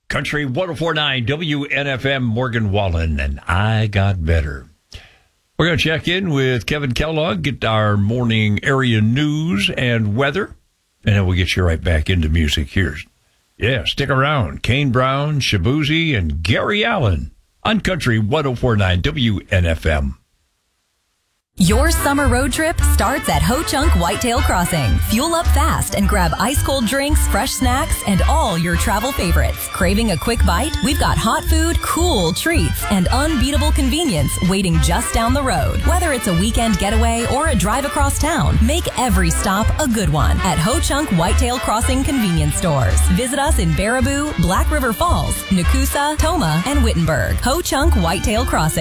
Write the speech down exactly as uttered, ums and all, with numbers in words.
Country one oh four point nine W N F M, Morgan Wallen, and I Got Better. We're going to check in with Kevin Kellogg, get our morning area news and weather, and then we'll get you right back into music. Here's, yeah, stick around. Kane Brown, Shabuzi, and Gary Allen on Country one oh four point nine W N F M. Your summer road trip starts at Ho Chunk Whitetail Crossing. Fuel up fast and grab ice-cold drinks, fresh snacks, and all your travel favorites. Craving a quick bite? We've got hot food, cool treats, and unbeatable convenience waiting just down the road. Whether it's a weekend getaway or a drive across town, make every stop a good one at Ho Chunk Whitetail Crossing convenience stores. Visit us in Baraboo, Black River Falls, Nakusa, Toma, and Wittenberg. Ho Chunk Whitetail Crossing.